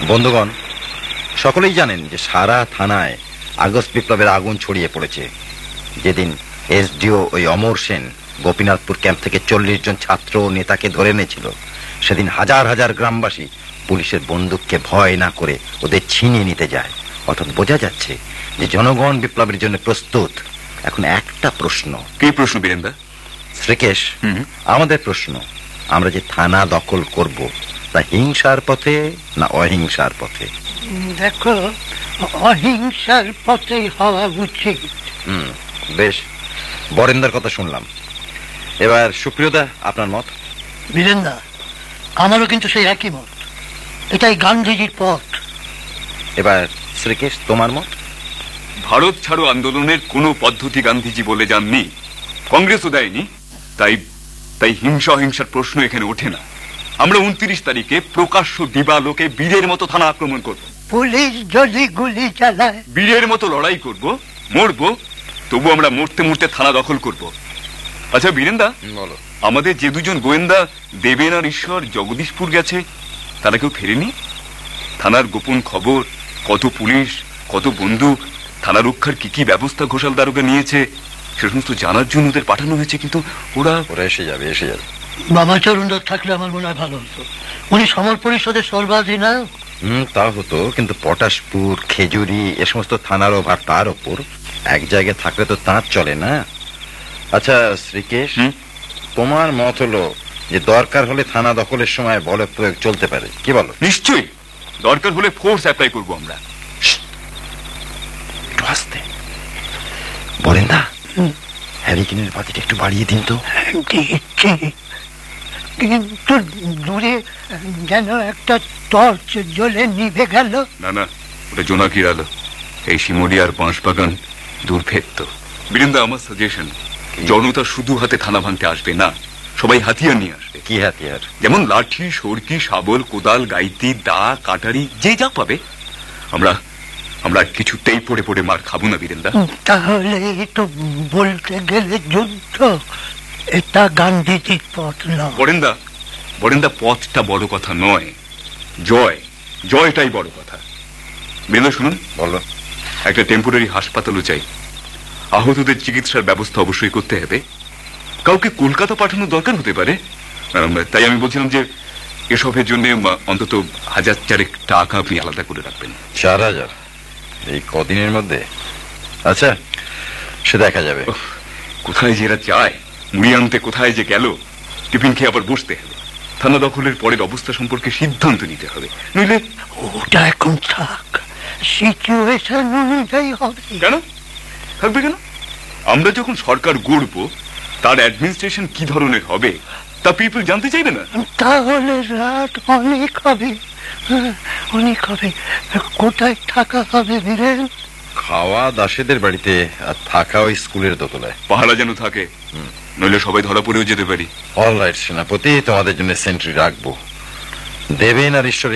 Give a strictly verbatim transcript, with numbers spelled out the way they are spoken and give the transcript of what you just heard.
বন্ধুগণ, সকলেই জানেন যে সারা থানায় আগস্ট বিপ্লবের আগুন ছড়িয়ে পড়েছে। যেদিন এসডিও ওই অমর সেন গোপীনাথপুর ক্যাম্প থেকে চল্লিশ জন ছাত্র ও নেতাকে ধরে এনেছিল, সেদিন হাজার হাজার গ্রামবাসী পুলিশের বন্দুককে ভয় না করে ওদের ছিনিয়ে নিতে যায়। অর্থাৎ বোঝা যাচ্ছে যে জনগণ বিপ্লবের জন্য প্রস্তুত। এখন একটা প্রশ্ন। কি প্রশ্ন বীরেন্দা? শ্রীকেশ, আমাদের প্রশ্ন, আমরা যে থানা দখল করব তা হিংসার পথে না অহিংসার পথে? দেখো, অহিংসার পথে হওয়া উচিত। হুম, বেশ, বরেন্দার কথা শুনলাম। এবার সুপ্রিয়দা, আপনার মত? বীরেন্দা, আমারও কিন্তু সেই একই মত। এটাই গান্ধীজির পথ। এবার শ্রীকেশ, তোমার মত? ভারত ছাড়ো আন্দোলনের কোনো পদ্ধতি গান্ধীজি বলে যাননি, কংগ্রেসও দেয়নি। তাই তাই হিংসা অহিংসার প্রশ্ন এখানে ওঠে না। আমরা উনত্রিশ তারিখে প্রকাশ্য দিবালোকে বীরের মতো থানা আক্রমণ করব। পুলিশ যদি গুলি চালায়, বীরের মতো লড়াই করব, মরবো, তবু আমরা মরতে মরতে থানা দখল করব। আচ্ছা বীরেন্দা, বলো। আমাদের যে দুজন গোয়েন্দা দেবেন আর ঈশ্বর জগদীশপুর গেছে, তারা কেউ ফেরেনি? থানার গোপন খবর, কত পুলিশ, কত বন্দুক, থানা রক্ষার কি কি ব্যবস্থা ঘোষাল দারোগা নিয়েছে, সে সমস্ত জানার জন্য ওদের পাঠানো হয়েছে। কিন্তু ওরা ওরা এসে যাবে, এসে যাবে। বামাচরণ থাকলে আমার মনে হয় ভালো হতো। উনি সমর পরিষদের সর্বাধিনায়ক। হুম, তা হতো, কিন্তু পটাশপুর, খেজুরি এ সমস্ত থানার ওভার তার ওপর। এক জায়গায় থাকলে তো তাঁত চলে না। আচ্ছা শ্রীকেশ, তোমার মত হলো যে দরকার হলে থানা দখলের সময় বল প্রয়োগ চলতে পারে, কি বলো? নিশ্চয়ই, দরকার হলে ফোর্স অ্যাপ্লাই করব আমরা। একটু আসতে বলেন না, হ্যারিকেনের বাতিটা একটু বাড়িয়ে দিন তো। কিন্তু দূরে যেন একটা টর্চ জ্বলে নিভে গেল। না না, ওটা জোনাকির আলো। এই শিমুলিয়ার বাঁশ বাগান দূর ফেরত। বীরেন্দা, আমার সাজেশন, জনতা শুধু হাতে থানা ভাঙতে আসবে না, সবাই হাতিয়ার নিয়ে আসবে। কি হাতিয়ার? যেমন যেমন লাঠি, সরকি, শাবল, কোদাল, গাইতি, দা, কাটারি, যে যা পাবে। আমরা আমরা কিছুতেই পড়ে পড়ে মার খাবো না বীরেন্দা। তাহলে তো বলতে গেলে যুদ্ধ। এটা গান্ধীজির পথ নয়। বরেন্দা, বরেন্দা, পথটা বড় কথা নয়, জয়, জয়টাই বড় কথা। বীরেন্দা শুনুন, বলো। একটা টেম্পোরারি হাসপাতালও চাই। আহতদের চিকিৎসার ব্যবস্থা অবশ্যই করতে হবে। কাউকে কলকাতা পাঠানোর দরকার হতে পারে। তাই আমি বলছিলাম যে এসবের জন্য অন্তত হাজার চারেক টাকা আপনি আলাদা করে রাখবেন। চার হাজার এই কদিনের মধ্যে? আচ্ছা, সে দেখা যাবে। কোথায় যে এরা চায়, মুড়ি আনতে কোথায় যে গেল, টিফিন খেয়ে আবার বসতে হবে। থানা দখলের পরের অবস্থা সম্পর্কে সিদ্ধান্ত নিতে হবে, নইলে। ওটা এখন থাক, সিচুয়েশন অনুযায়ী হবে। কেন থাকবে? কেন? আমরা যখন সরকার গড়ব, তার অ্যাডমিনিস্ট্রেশন কি ধরনের হবে তা পিপল জানতে চাইবে না? তাহলে রাত অনেক হবে, অনেক হবে। কোথায় থাকা হবে বীরেন? খাওয়া দাসেদের বাড়িতে, আর থাকা ওই স্কুলের দোতলায়। পাহারা যেন থাকে, নইলে সবাই ধরা পড়েও যেতে পারি। অল রাইট সেনাপতি, তোমাদের জন্য সেন্ট্রি রাখবো। দেবেন আর ঈশ্বর